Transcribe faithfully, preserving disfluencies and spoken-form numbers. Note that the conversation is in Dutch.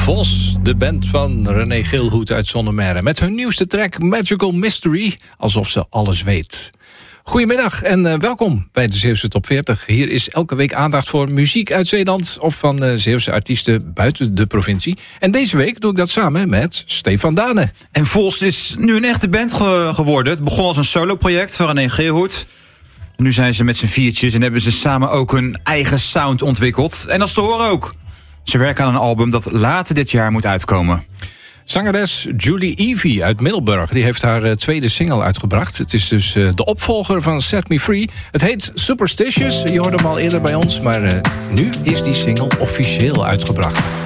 Vos, de band van René Geelhoed uit Zonnemerre, met hun nieuwste track Magical Mystery, alsof ze alles weet. Goedemiddag en uh, welkom bij de Zeeuwse Top veertig. Hier is elke week aandacht voor muziek uit Zeeland of van uh, Zeeuwse artiesten buiten de provincie. En deze week doe ik dat samen met Stefan Dane. En Vos is nu een echte band ge- geworden. Het begon als een soloproject van René Geelhoed. Nu zijn ze met z'n viertjes en hebben ze samen ook hun eigen sound ontwikkeld. En dat is te horen ook. Ze werken aan een album dat later dit jaar moet uitkomen. Zangeres Julie Evie uit Middelburg, die heeft haar uh, tweede single uitgebracht. Het is dus uh, de opvolger van Set Me Free. Het heet Superstitious, je hoorde hem al eerder bij ons, maar uh, nu is die single officieel uitgebracht.